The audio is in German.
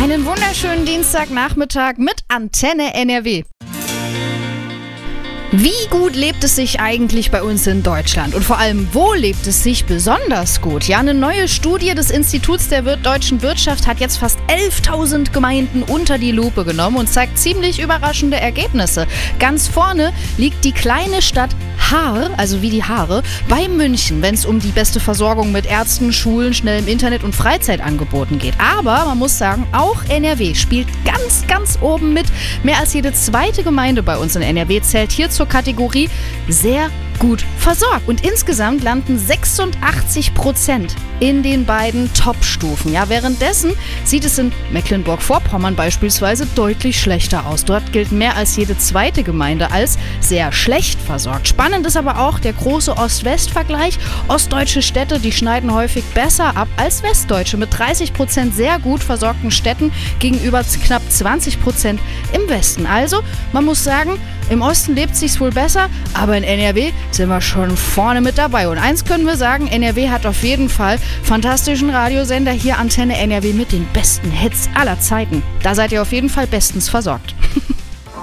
Einen wunderschönen Dienstagnachmittag mit Antenne NRW. Wie gut lebt es sich eigentlich bei uns in Deutschland? Und vor allem, wo lebt es sich besonders gut? Ja, eine neue Studie des Instituts der deutschen Wirtschaft hat jetzt fast 11.000 Gemeinden unter die Lupe genommen und zeigt ziemlich überraschende Ergebnisse. Ganz vorne liegt die kleine Stadt Haar, also wie die Haare, bei München, wenn es um die beste Versorgung mit Ärzten, Schulen, schnellem Internet und Freizeitangeboten geht. Aber man muss sagen, auch NRW spielt ganz oben mit. Mehr als jede zweite Gemeinde bei uns in NRW zählt hier zur Kategorie sehr gut versorgt. Und insgesamt landen 86% in den beiden Top-Stufen. Ja, währenddessen sieht es in Mecklenburg-Vorpommern beispielsweise deutlich schlechter aus. Dort gilt mehr als jede zweite Gemeinde als sehr schlecht versorgt. Spannend ist aber auch der große Ost-West-Vergleich. Ostdeutsche Städte, die schneiden häufig besser ab als westdeutsche, mit 30% sehr gut versorgten Städten gegenüber knapp 20% im Westen. Also, man muss sagen, im Osten lebt es sich wohl besser, aber in NRW sind wir schon vorne mit dabei. Und eins können wir sagen, NRW hat auf jeden Fall fantastischen Radiosender, hier Antenne NRW mit den besten Hits aller Zeiten. Da seid ihr auf jeden Fall bestens versorgt.